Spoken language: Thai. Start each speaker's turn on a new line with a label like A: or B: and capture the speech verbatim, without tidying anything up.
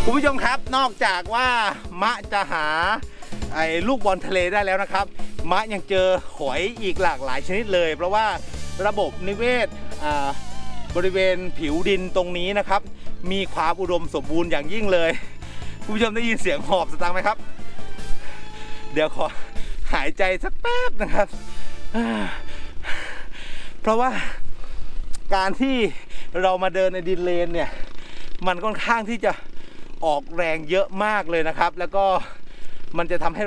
A: คุณผู้ชมครับนอกจากว่ามะจะหาไอ้ลูกบอลทะเลได้แล้วนะครับมะยังเจอหอยอีกหลากหลายชนิดเลยเพราะว่าระบบนิเวศบริเวณผิวดินตรงนี้นะครับมีความอุดมสมบูรณ์อย่างยิ่งเลยคุณผู้ชมได้ยินเสียงหอบสตางค์ไหมครับเดี๋ยวขอหายใจสักแป๊บนะครับเพราะว่าการที่เรามาเดินในดินเลนเนี่ยมันค่อนข้างที่จะออกแรงเยอะมากเลยนะครับแล้วก็มันจะทำให้